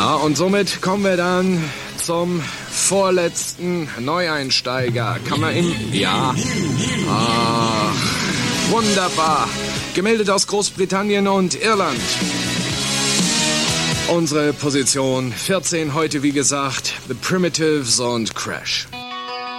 Ja, und somit kommen wir dann zum vorletzten Neueinsteiger. Kann man ihn... Ja. Ach, wunderbar. Gemeldet aus Großbritannien und Irland. Unsere Position 14 heute, wie gesagt, The Primitives und Crash.